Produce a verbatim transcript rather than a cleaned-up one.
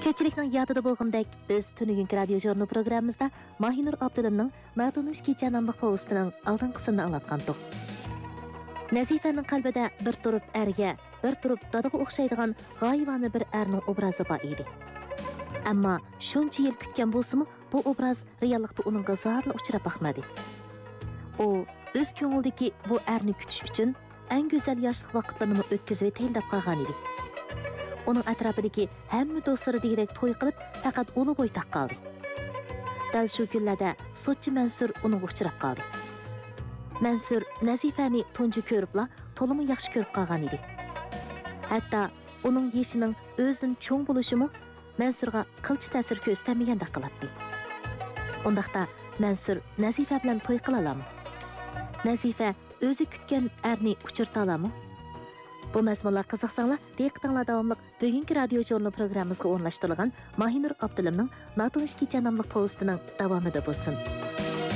Köpçülükнең ятыда булгандак, biz Tünügünkü radio jurnalı programımızda Mahinur Abdulımның Natunуш kecha namlıq povestining алдыңqısını anlatqandık. Nazifənin qalbida bir turib ərgə, bir turib dadaga o'xshaydigan g'oyibona bir ərning obrazi bor edi. Ammo shuncha yil kutgan bo'lsa-mu, bu obraz reallikda uning g'azabla uchrab baxmadi. U o'z ko'nglidagi bu ərni kutish uchun eng go'zal yoshlik vaqtlarini o'tkazib tayinlab qolgan edi. Onun atrofidagi hamma do'stlari degidek to'y qilib, faqat uni bo'ytaq qoldi. Dal shu kunlarda sotchi Mansur uni uchrab qoldi. Mansur Nazifani tunji ko'ribla to'limi yaxshi ko'rib qolgan edi. Hatto uning yeshining o'zidan cho'ng bo'lishimi Mansurga qilchi ta'sir ko'rsatmagandek qiladi. Undaqda Mansur Nazifa bilan to'y qila oladimi? Nazifa o'zi kutgan erni uchirta oladimi? Bu mazmunlar qiziqsanglar, diqqatinglar davomli bugungi radio jurnal programmamizga o'rnashtirilgan Mahinur Abdulımның Natunуш kecha nomli povestining davomida bo'lsin.